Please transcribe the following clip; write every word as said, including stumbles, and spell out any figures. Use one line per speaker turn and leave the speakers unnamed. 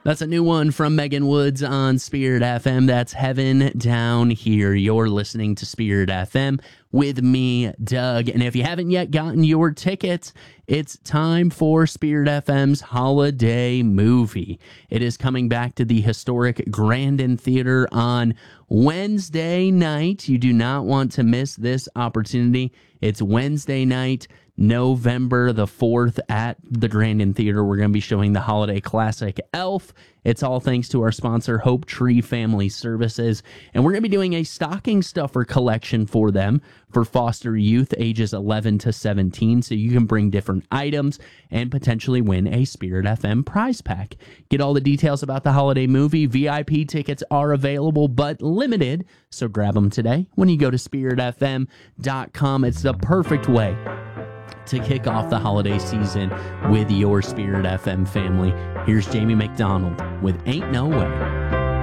That's a new one from Megan Woods on Spirit F M. That's Heaven Down Here. You're listening to Spirit F M with me, Doug. And if you haven't yet gotten your tickets, it's time for Spirit F M's holiday movie. It is coming back to the historic Grandin Theater on Wednesday night. You do not want to miss this opportunity. It's Wednesday night, November the fourth at the Grandin Theater. We're going to be showing the holiday classic Elf. It's all thanks to our sponsor, Hope Tree Family Services. And we're going to be doing a stocking stuffer collection for them for foster youth ages eleven to seventeen. So you can bring different items and potentially win a Spirit F M prize pack. Get all the details about the holiday movie. V I P tickets are available but limited. So grab them today when you go to spirit f m dot com. It's the perfect way to kick off the holiday season with your Spirit F M family. Here's Jamie McDonald with Ain't No Way.